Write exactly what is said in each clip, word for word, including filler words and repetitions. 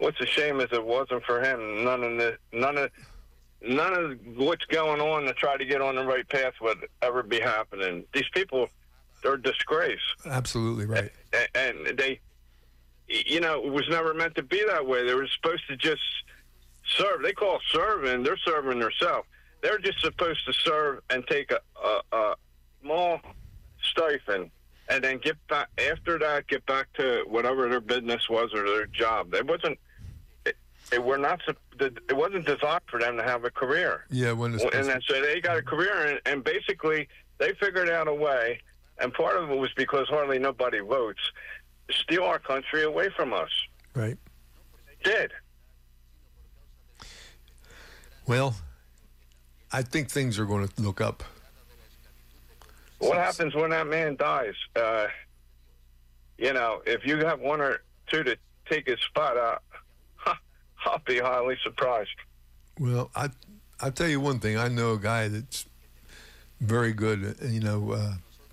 what's a shame is it wasn't for him. None of the none of none of what's going on to try to get on the right path would ever be happening. These people, they're a disgrace. Absolutely right. And, and they, you know, it was never meant to be that way. They were supposed to just serve. They call it serving. They're serving themselves. They're just supposed to serve and take a, a, a small stipend, and then get back after that. Get back to whatever their business was or their job. It wasn't. It, it were not. It wasn't designed for them to have a career. Yeah, when it's and then, so they got a career, and, and basically they figured out a way. And part of it was because hardly nobody votes. Steal our country away from us. Right. They did. Well, I think things are going to look up. What happens when that man dies? Uh, you know, if you have one or two to take his spot out, I'll be highly surprised. Well, I I'll tell you one thing. I know a guy that's very good. You know, uh,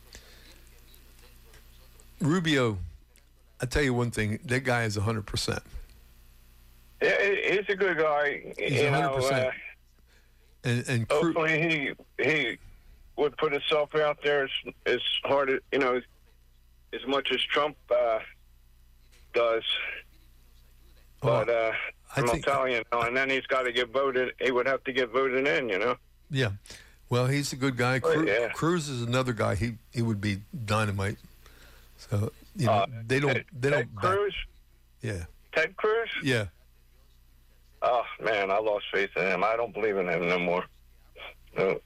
Rubio. I tell you one thing. That guy is a hundred percent. Yeah, he's a good guy. He's you a hundred know, percent. Uh, And and Cru- hopefully he he would put himself out there as, as hard as, you know, as much as Trump uh, does. But uh, I I'm think- telling you, no, and then he's got to get voted. He would have to get voted in, you know. yeah. Well, he's a good guy. Oh, Cru- yeah. Cruz is another guy. He he would be dynamite. So you know Uh, they don't Ted, they don't Ted back- Cruz. yeah Ted Cruz. yeah. Oh man, I lost faith in him. I don't believe in him no more. No,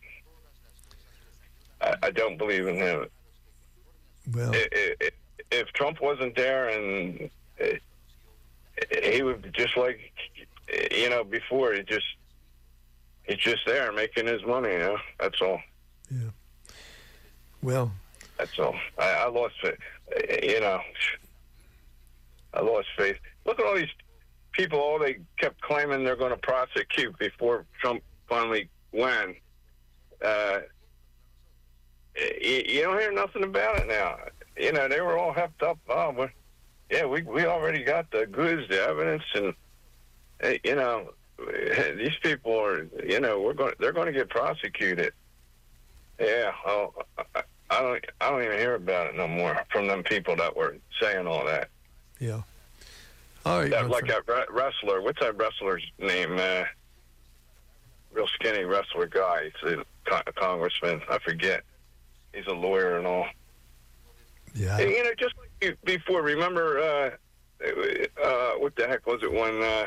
I, I don't believe in him. Well, I- I- I- If Trump wasn't there, and uh, he would be just like, you know, before. He just he's just there making his money. You know, that's all. yeah. Well, That's all. I, I lost faith. You know, I lost faith. Look at all these people. All they kept claiming they're going to prosecute before Trump finally won. Uh, you, you don't hear nothing about it now. You know, they were all hepped up. Oh, we're, yeah, we we already got the goods, the evidence, and uh, you know, these people are. You know, we're going. They're going to get prosecuted. Yeah. Oh, I, I don't. I don't even hear about it no more from them people that were saying all that. yeah. All right. That, my like friend. that re- wrestler. What's that wrestler's name? Uh, real skinny wrestler guy. He's a, con- a congressman. I forget. He's a lawyer and all. Yeah. Hey, you know, just like you- before. Remember, uh, uh, what the heck was it when uh,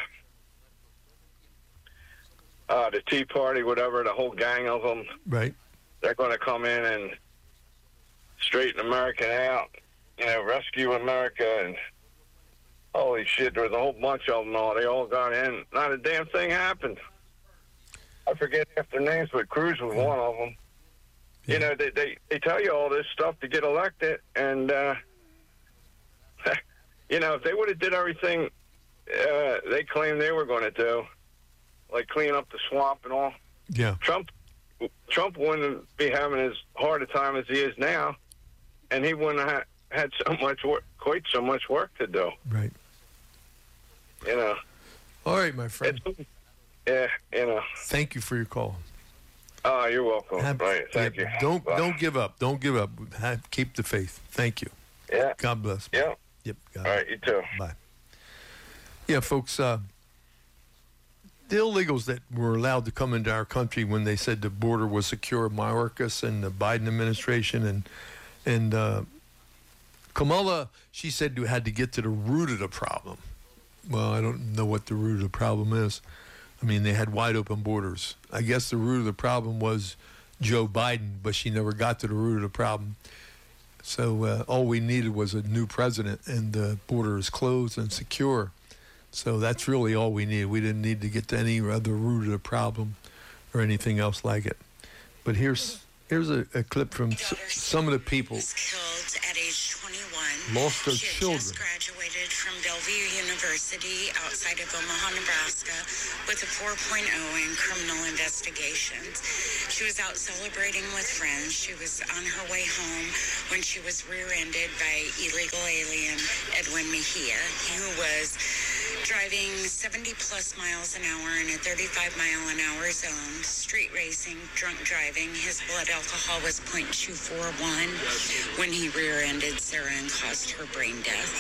uh, the Tea Party, whatever, the whole gang of them, Right. they're going to come in and straighten America out. You know, rescue America and. Holy shit, there was a whole bunch of them all. They all got in. Not a damn thing happened. I forget half their names, but Cruz was one of them. Yeah. You know, they, they, they tell you all this stuff to get elected, and, uh, you know, if they would have did everything uh, they claimed they were going to do, like clean up the swamp and all, Yeah. Trump Trump wouldn't be having as hard a time as he is now, and he wouldn't have had so much work, quite so much work to do. Right. You know. All right, my friend. It's, yeah, you know. Thank you for your call. Oh, you're welcome. Have- right, thank yeah, you. Don't Bye. don't give up. Don't give up. Have, keep the faith. Thank you. Yeah. God bless. Yeah. Yep. God All right, you too. Bye. Yeah, folks. Uh, the illegals that were allowed to come into our country when they said the border was secure, Mayorkas and the Biden administration, and and uh, Kamala, she said you had to get to the root of the problem. Well, I don't know what the root of the problem is. I mean, they had wide open borders. I guess the root of the problem was Joe Biden, but she never got to the root of the problem. So uh, all we needed was a new president, and the border is closed and secure. So that's really all we needed. We didn't need to get to any other root of the problem or anything else like it. But here's here's a, a clip from s- some of the people was killed at age twenty-one. lost their She had children. just graduated from Bellevue University outside of Omaha, Nebraska, with a four point oh in criminal investigations. She was out celebrating with friends. She was on her way home when she was rear-ended by illegal alien Edwin Mejia, who was driving seventy plus miles an hour in a thirty-five mile an hour zone, street racing, drunk driving. His blood alcohol was point two four one when he rear-ended Sarah and caused her brain death.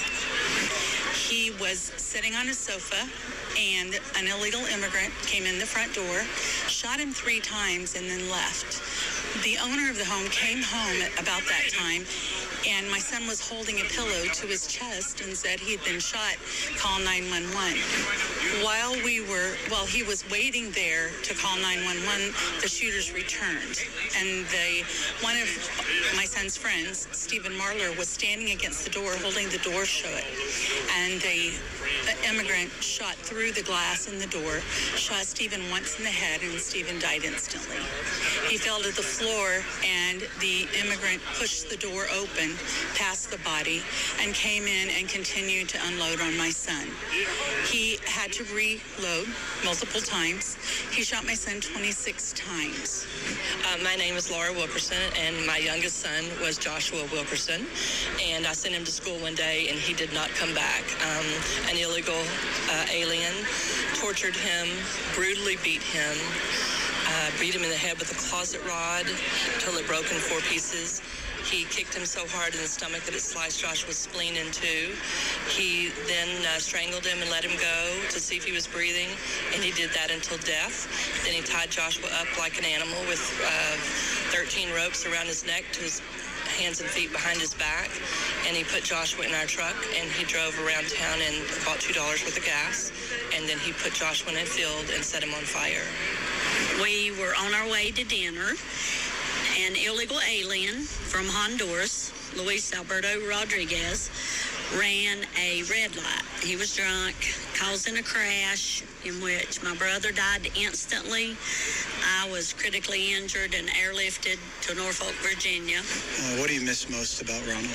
He was sitting on a sofa, and an illegal immigrant came in the front door, shot him three times, and then left. The owner of the home came home at about that time, and my son was holding a pillow to his chest and said he'd been shot, call nine one one. While we were, while he was waiting there to call nine one one, the shooters returned. And they, one of my son's friends, Stephen Marler, was standing against the door holding the door shut. And a, a immigrant shot through the glass in the door, shot Stephen once in the head, and Stephen died instantly. He fell to the floor, and the immigrant pushed the door open past the body and came in and continued to unload on my son. He had to reload multiple times. He shot my son twenty-six times. Uh, my name is Laura Wilkerson, and my youngest son was Joshua Wilkerson. And I sent him to school one day, and he did not come back. Um, an illegal uh, alien tortured him, brutally beat him, uh, beat him in the head with a closet rod till it broke in four pieces. He kicked him so hard in the stomach that it sliced Joshua's spleen in two. He then uh, strangled him and let him go to see if he was breathing, and he did that until death. Then he tied Joshua up like an animal with uh, thirteen ropes around his neck to his hands and feet behind his back, and he put Joshua in our truck, and he drove around town and bought two dollars worth of gas, and then he put Joshua in a field and set him on fire. We were on our way to dinner. An illegal alien from Honduras, Luis Alberto Rodriguez, ran a red light. He was drunk, causing a crash in which my brother died instantly. I was critically injured and airlifted to Norfolk, Virginia. Uh, what do you miss most about Ronald?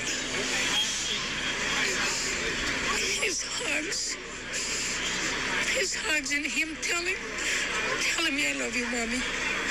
His hugs. His hugs and him telling, telling me I love you, Mommy.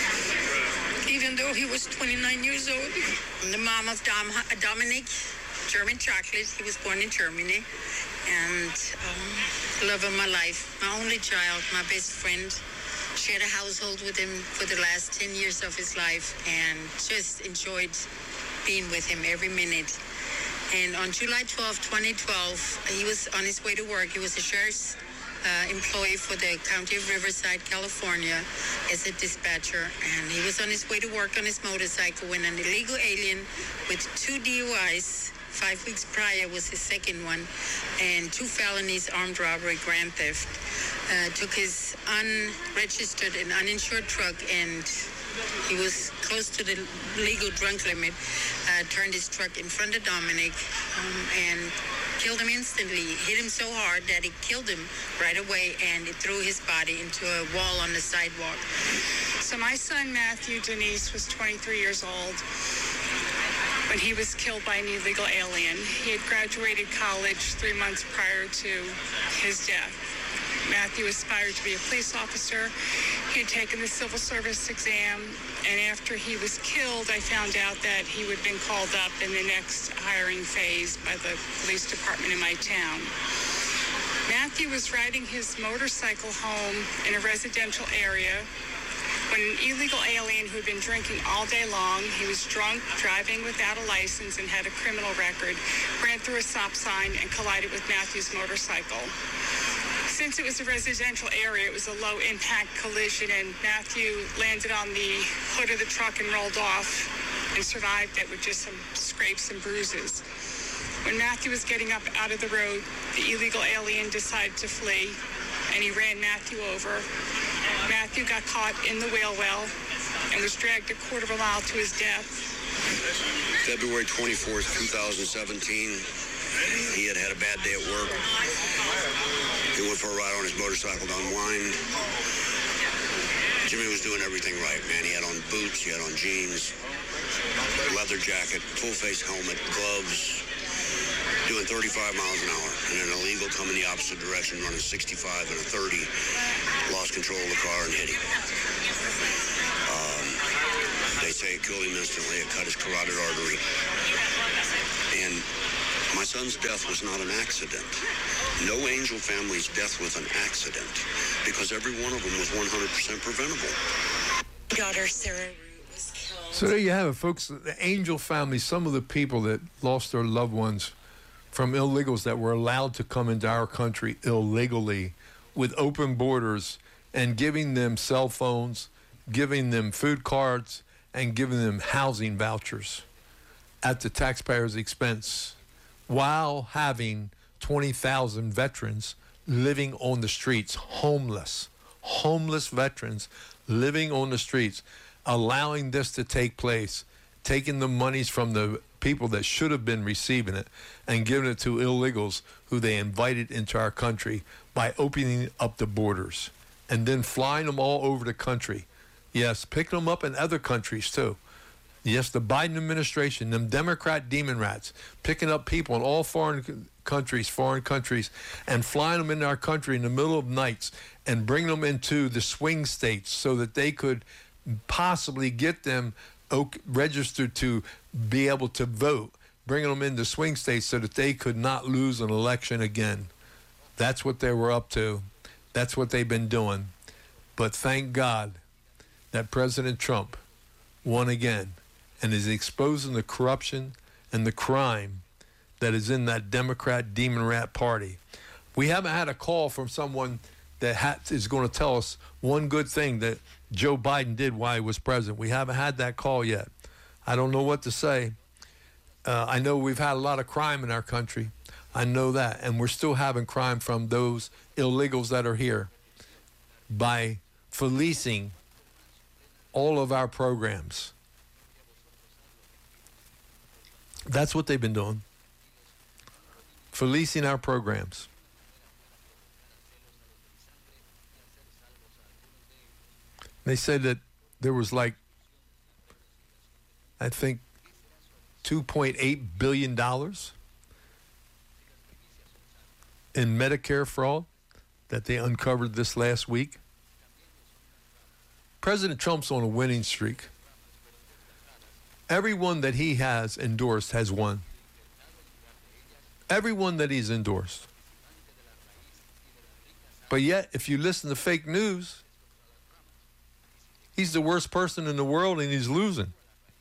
Even though he was twenty-nine years old. I'm the mom of Dom, Dominic, German chocolate. He was born in Germany. And um, love of my life. My only child, my best friend. Shared a household with him for the last ten years of his life. And just enjoyed being with him every minute. And on July twelfth, twenty twelve, he was on his way to work. He was a sheriff's Uh, employee for the County of Riverside, California, as a dispatcher, and he was on his way to work on his motorcycle when an illegal alien with two D U Is, five weeks prior was his second one, and two felonies, armed robbery, grand theft, uh, took his unregistered and uninsured truck, and he was close to the legal drunk limit, uh, turned his truck in front of Dominic, um, and killed him instantly. Hit him so hard that it killed him right away, and it threw his body into a wall on the sidewalk. So my son, Matthew Denise, was twenty-three years old when he was killed by an illegal alien. He had graduated college three months prior to his death. Matthew aspired to be a police officer. He had taken the civil service exam, and after he was killed, I found out that he would have been called up in the next hiring phase by the police department in my town. Matthew was riding his motorcycle home in a residential area when an illegal alien who had been drinking all day long, he was drunk, driving without a license, and had a criminal record, ran through a stop sign and collided with Matthew's motorcycle. Since it was a residential area, it was a low-impact collision, and Matthew landed on the hood of the truck and rolled off and survived it with just some scrapes and bruises. When Matthew was getting up out of the road, the illegal alien decided to flee, and he ran Matthew over. Matthew got caught in the whale well and was dragged a quarter of a mile to his death. February twenty-fourth, twenty seventeen, he had had a bad day at work. He went for a ride on his motorcycle to unwind. Jimmy was doing everything right, man. He had on boots, he had on jeans, leather jacket, full-face helmet, gloves, doing thirty-five miles an hour. And an illegal coming the opposite direction, running sixty-five and a thirty, lost control of the car and hit him. Um, they say it killed him instantly. It cut his carotid artery. And my son's death was not an accident. No Angel family's death was an accident because every one of them was one hundred percent preventable. Daughter Sarah Root was killed. So there you have it, folks. The Angel family, some of the people that lost their loved ones from illegals that were allowed to come into our country illegally with open borders and giving them cell phones, giving them food cards, and giving them housing vouchers at the taxpayer's expense while having twenty thousand veterans living on the streets, homeless, homeless veterans living on the streets, allowing this to take place, taking the monies from the people that should have been receiving it and giving it to illegals who they invited into our country by opening up the borders and then flying them all over the country. Yes, picking them up in other countries too. Yes, the Biden administration, them Democrat demon rats, picking up people in all foreign countries, foreign countries, and flying them into our country in the middle of nights and bringing them into the swing states so that they could possibly get them registered to be able to vote, bringing them into swing states so that they could not lose an election again. That's what they were up to. That's what they've been doing. But thank God that President Trump won again and is exposing the corruption and the crime that is in that Democrat demon rat party. We haven't had a call from someone that ha- is going to tell us one good thing that Joe Biden did while he was president. We haven't had that call yet. I don't know what to say. Uh, I know we've had a lot of crime in our country. I know that. And we're still having crime from those illegals that are here by fleecing all of our programs. That's what they've been doing. Fleecing our programs. They said that there was like, I think, two point eight billion dollars in Medicare fraud that they uncovered this last week. President Trump's on a winning streak. Everyone that he has endorsed has won. Everyone that he's endorsed. But yet, if you listen to fake news, he's the worst person in the world and he's losing.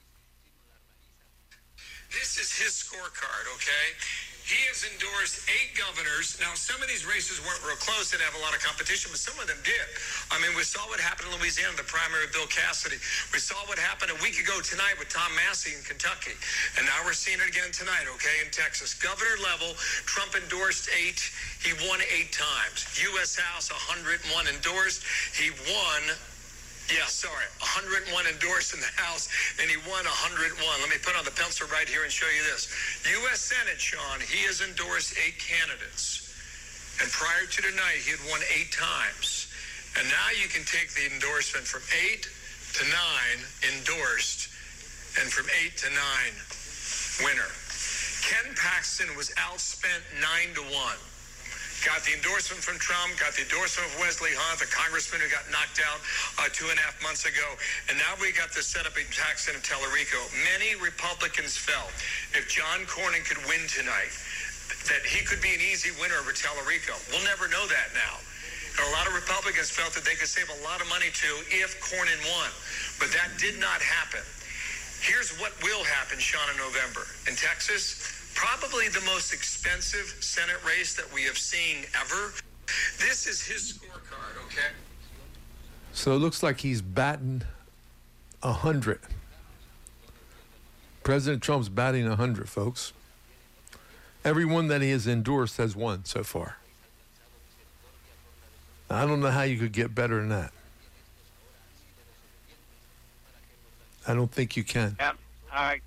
This is his scorecard, okay? He has endorsed eight governors. Now, some of these races weren't real close, didn't have a lot of competition, but some of them did. I mean, we saw what happened in Louisiana, the primary of Bill Cassidy. We saw what happened a week ago tonight with Tom Massey in Kentucky. And now we're seeing it again tonight, okay, in Texas. Governor level, Trump endorsed eight. He won eight times. U S House, one hundred one endorsed. He won... Yeah, sorry, one hundred one endorsed in the House, and he won one hundred one. Let me put on the pencil right here and show you this. U S Senate, Sean, he has endorsed eight candidates. And prior to tonight, he had won eight times. And now you can take the endorsement from eight to nine endorsed, and from eight to nine winner. Ken Paxton was outspent nine to one. Got the endorsement from Trump, got the endorsement of Wesley Hunt, the congressman who got knocked out uh, two and a half months ago. And now we got the setup in Paxton and Tellerico. Many Republicans felt if John Cornyn could win tonight, that he could be an easy winner over Tellerico. We'll never know that now. And a lot of Republicans felt that they could save a lot of money too if Cornyn won. But that did not happen. Here's what will happen, Sean, in November. In Texas, probably the most expensive Senate race that we have seen ever. This is his scorecard, okay? So it looks like he's batting one hundred. President Trump's batting one hundred, folks. Everyone that he has endorsed has won so far. I don't know how you could get better than that. I don't think you can. Yep. All right.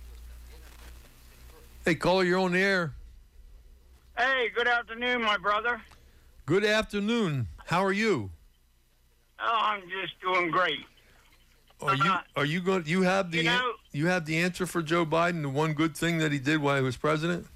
Hey, caller, you're on the air. Hey, good afternoon, my brother. Good afternoon. How are you? Oh, I'm just doing great. Are you are you going? You have the You know- you have the answer for Joe Biden. The one good thing that he did while he was president.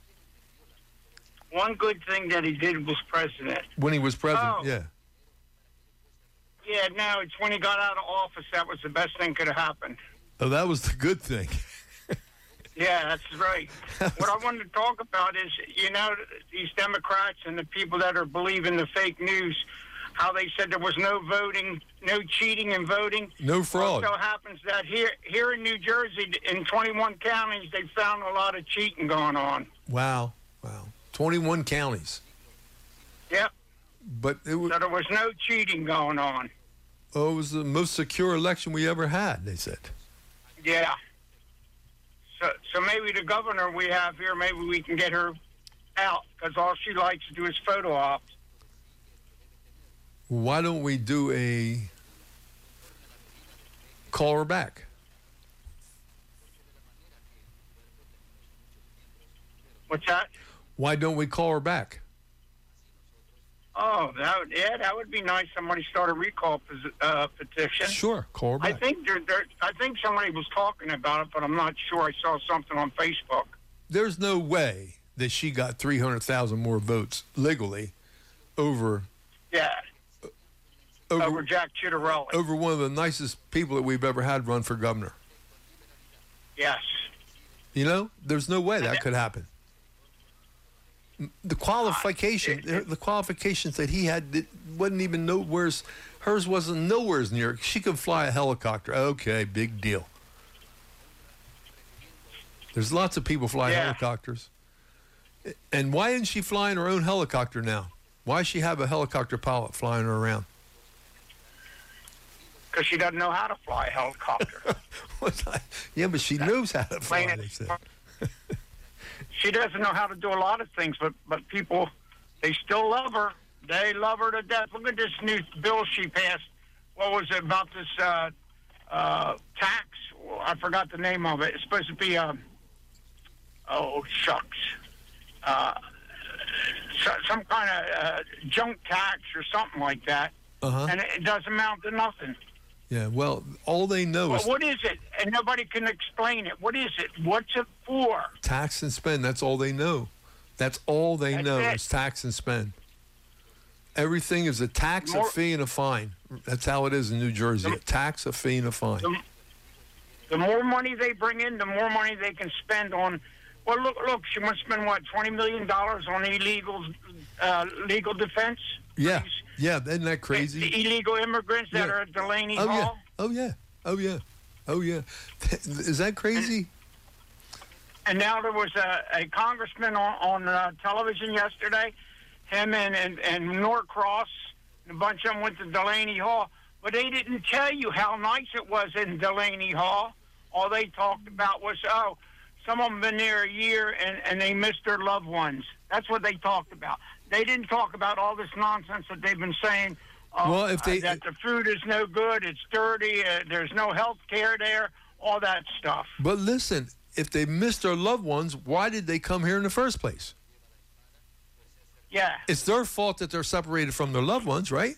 One good thing that he did was president. When he was president, Oh. yeah. Yeah, no, it's when he got out of office that was the best thing could have happened. Oh, that was the good thing. Yeah, that's right. What I wanted to talk about is, you know, these Democrats and the people that are believing the fake news, how they said there was no voting, no cheating in voting. No fraud. It so happens that here here in New Jersey, in twenty-one counties, they found a lot of cheating going on. Wow. Wow. twenty-one counties. Yep. But it was, so there was no cheating going on. Oh, it was the most secure election we ever had, they said. Yeah. So, so maybe the governor we have here, maybe we can get her out, because all she likes to do is photo ops. Why don't we do a call her back? What's that? Why don't we call her back? Oh, that would, yeah, that would be nice. Somebody start a recall uh, petition. Sure, call her back. I think there, there, I think somebody was talking about it, but I'm not sure. I saw something on Facebook. There's no way that she got three hundred thousand more votes legally over. Yeah. Over, over Jack Ciattarelli. Over one of the nicest people that we've ever had run for governor. Yes. You know, there's no way that could happen. The qualification, uh, it, the qualifications that he had, it wasn't even nowhere's. Hers wasn't nowhere's near. She could fly a helicopter. Okay, big deal. There's lots of people fly yeah. helicopters. And why isn't she flying her own helicopter now? Why does she have a helicopter pilot flying her around? Because she doesn't know how to fly a helicopter. Yeah, but she knows how to fly. They said. She doesn't know how to do a lot of things, but, but people, they still love her. They love her to death. Look at this new bill she passed. What was it about this uh, uh, tax? I forgot the name of it. It's supposed to be, um, oh, shucks. Uh, so, some kind of uh, junk tax or something like that. Uh-huh. And it, it doesn't amount to nothing. Yeah, well, all they know well, is... What is it? And nobody can explain it. What is it? What's it for? Tax and spend. That's all they know. That's all they That's know it. is tax and spend. Everything is a tax, More, a fee, and a fine. That's how it is in New Jersey. The, a tax, a fee, and a fine. The, the more money they bring in, the more money they can spend on... Well, look, look. She must spend, what, twenty million dollars on illegal uh, legal defense? Yeah. Yeah, isn't that crazy? The, the illegal immigrants that yeah. are at Delaney oh, Hall? Yeah. Oh, yeah. Oh, yeah. Oh, yeah. Is that crazy? And, and now there was a, a congressman on, on uh, television yesterday. Him and, and, and Norcross, and a bunch of them went to Delaney Hall. But they didn't tell you how nice it was in Delaney Hall. All they talked about was, oh, some of them been there a year and, and they missed their loved ones. That's what they talked about. They didn't talk about all this nonsense that they've been saying. Uh, well, if they, uh, that the food is no good, it's dirty, uh, there's no health care there, all that stuff. But listen, if they missed their loved ones, why did they come here in the first place? Yeah. It's their fault that they're separated from their loved ones, right?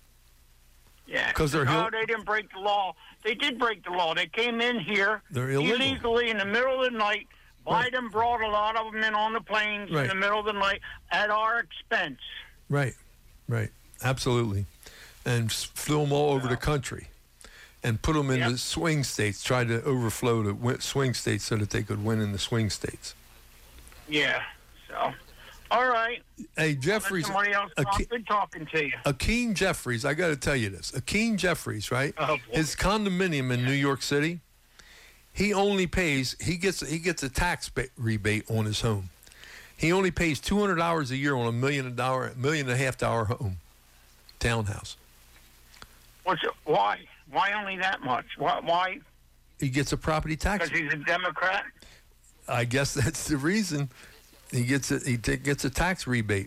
Yeah. Because they're... No, they didn't break the law. They did break the law. They came in here they're illegal. illegally in the middle of the night. Biden right. brought a lot of them in on the planes right. in the middle of the night at our expense. Right, right, absolutely. And flew them all over yeah. the country and put them in yep. the swing states, tried to overflow the swing states so that they could win in the swing states. Yeah, so, all right. Hey, Jeffries. Somebody else talk. Ake- Good talking to you. Akeem Jeffries, I got to tell you this. Akeem Jeffries, right? Oh, his condominium in yeah. New York City, he only pays, he gets he gets a tax ba- rebate on his home. He only pays two hundred dollars a year on a million dollar, million and a half dollar home, townhouse. What's it, why? Why only that much? Why? why? He gets a property tax. Because he's a Democrat? I guess that's the reason. He gets a, he t- gets a tax rebate.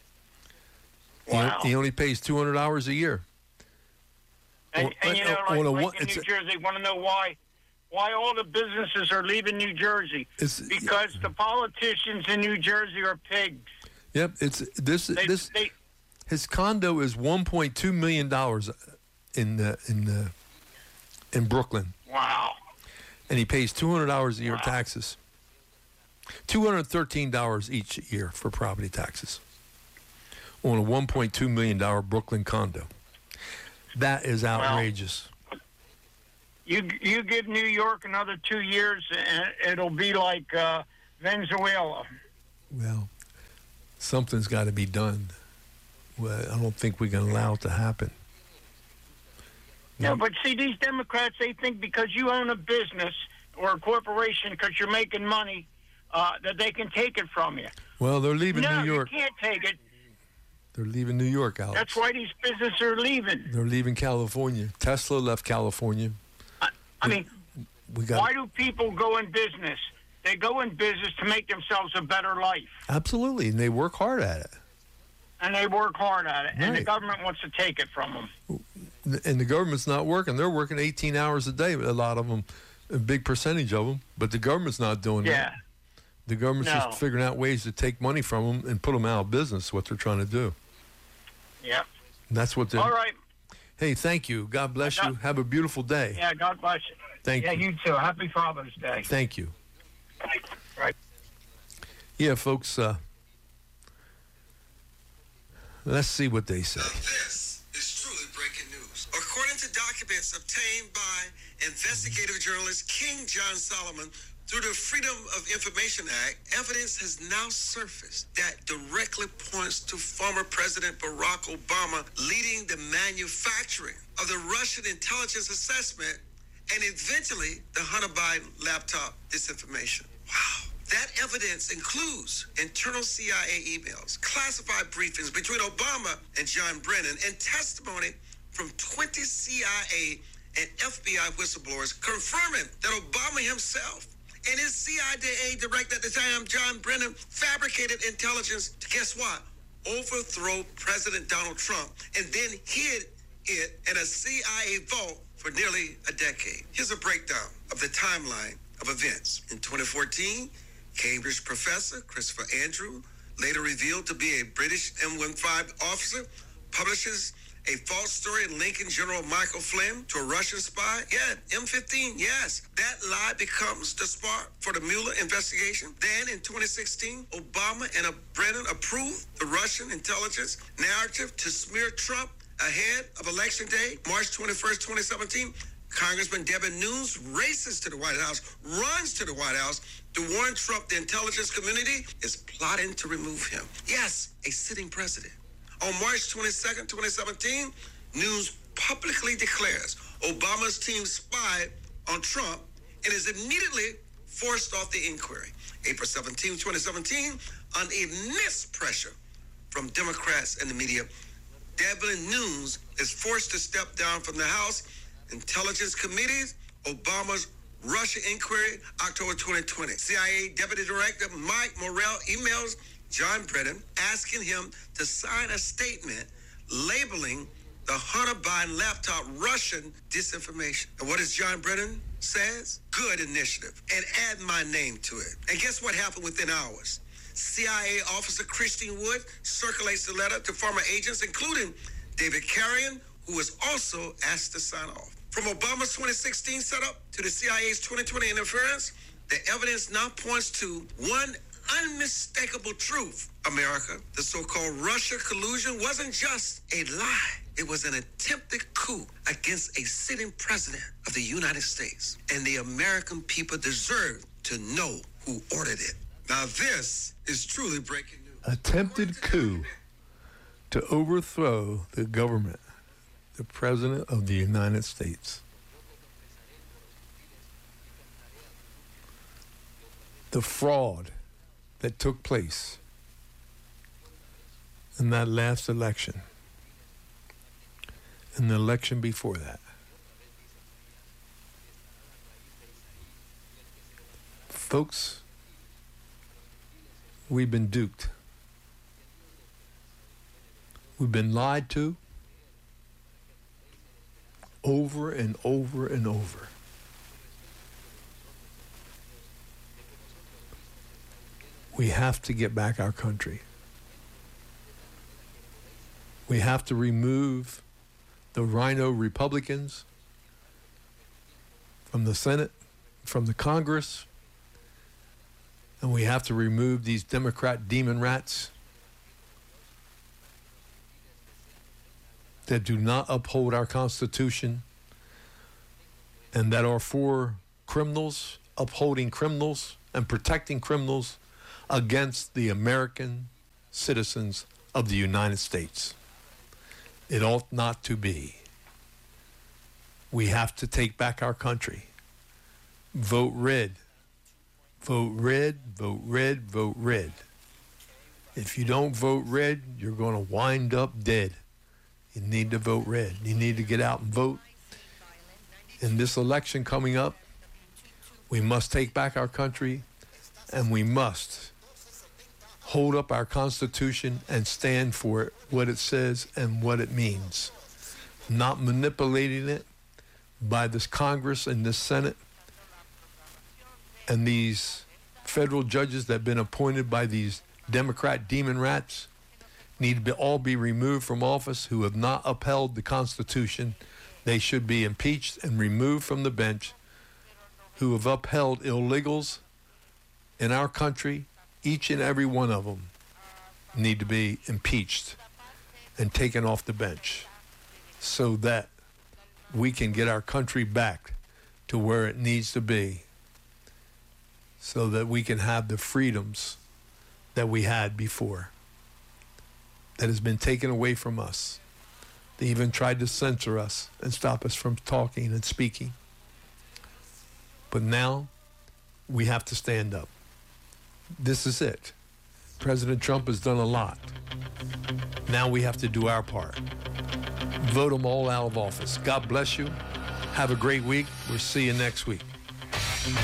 Wow. He, he only pays two hundred dollars a year. And, on, and you know, like, on a, like in New a, Jersey, want to know why? Why all the businesses are leaving New Jersey? Because the politicians in New Jersey are pigs. Yep, it's this they, this. They, his condo is one point two million dollars in the in the in Brooklyn. Wow. And he pays two hundred dollars a year wow. taxes. two hundred thirteen dollars each year for property taxes on a one point two million dollars Brooklyn condo. That is outrageous. Well, You you give New York another two years, and it'll be like uh, Venezuela. Well, something's got to be done. Well, I don't think we can allow it to happen. No, but see, these Democrats, they think because you own a business or a corporation, because you're making money, uh, that they can take it from you. Well, they're leaving no, New York. No, you can't take it. They're leaving New York, Alex. That's why these businesses are leaving. They're leaving California. Tesla left California. I, I we, mean, we got, why do people go in business? They go in business to make themselves a better life. Absolutely, and they work hard at it. And they work hard at it, right. and the government wants to take it from them. And the government's not working. They're working eighteen hours a day, a lot of them, a big percentage of them, but the government's not doing yeah. that. The government's no. just figuring out ways to take money from them and put them out of business, what they're trying to do. Yeah. And that's what they're... All right. Hey, thank you. God bless God, you. Have a beautiful day. Yeah, God bless you. Thank yeah, you. Yeah, you too. Happy Father's Day. Thank you. Right. Yeah, folks, uh, let's see what they say. Now this is truly breaking news. According to documents obtained by investigative journalist King John Solomon through the Freedom of Information Act, evidence has now surfaced that directly points to former President Barack Obama leading the manufacturing of the Russian intelligence assessment and eventually the Hunter Biden laptop disinformation. Wow. That evidence includes internal C I A emails, classified briefings between Obama and John Brennan, and testimony from twenty C I A and F B I whistleblowers confirming that Obama himself and his C I A director at the time, John Brennan, fabricated intelligence to, guess what, overthrow President Donald Trump, and then hid it in a C I A vault for nearly a decade. Here's a breakdown of the timeline of events. In twenty fourteen, Cambridge professor Christopher Andrew, later revealed to be a British M fifteen officer, publishes a false story linking General Michael Flynn to a Russian spy. Yeah, M fifteen, yes. That lie becomes the spark for the Mueller investigation. Then in twenty sixteen, Obama and Brennan approved the Russian intelligence narrative to smear Trump ahead of Election Day, March twenty-first, twenty seventeen. Congressman Devin Nunes races to the White House, runs to the White House to warn Trump the intelligence community is plotting to remove him. Yes, a sitting president. On March twenty-second, twenty seventeen, Nunes publicly declares Obama's team spied on Trump and is immediately forced off the inquiry. April seventeenth, twenty seventeen, under immense pressure from Democrats and the media, Devin Nunes is forced to step down from the House Intelligence Committee's Obama's Russia inquiry, October twenty twenty. C I A Deputy Director Mike Morrell emails John Brennan asking him to sign a statement labeling the Hunter Biden laptop Russian disinformation. And what does John Brennan says? Good initiative. And add my name to it. And guess what happened within hours? C I A Officer Christine Wood circulates the letter to former agents, including David Carrion, who was also asked to sign off. From Obama's twenty sixteen setup to the C I A's twenty twenty interference, the evidence now points to one unmistakable truth. America, the so-called Russia collusion wasn't just a lie. It was an attempted coup against a sitting president of the United States. And the American people deserve to know who ordered it. Now this is truly breaking news. Attempted coup to overthrow the government, the President of the United States. The fraud that took place in that last election and the election before that. Folks, we've been duped. We've been lied to over and over and over. We have to get back our country. We have to remove the rhino Republicans from the Senate, from the Congress, and we have to remove these Democrat demon rats that do not uphold our Constitution, and that are for criminals, upholding criminals, and protecting criminals against the American citizens of the United States. It ought not to be. We have to take back our country. Vote red. Vote red, vote red, vote red. If you don't vote red, you're going to wind up dead. You need to vote red. You need to get out and vote. In this election coming up, we must take back our country, and we must hold up our Constitution and stand for it, what it says and what it means. Not manipulating it by this Congress and this Senate and these federal judges that have been appointed by these Democrat demon rats need to be, all be removed from office who have not upheld the Constitution. They should be impeached and removed from the bench, who have upheld illegals in our country. Each and every one of them need to be impeached and taken off the bench so that we can get our country back to where it needs to be, so that we can have the freedoms that we had before, that has been taken away from us. They even tried to censor us and stop us from talking and speaking. But now we have to stand up. This is it. President Trump has done a lot. Now we have to do our part. Vote them all out of office. God bless you. Have a great week. We'll see you next week.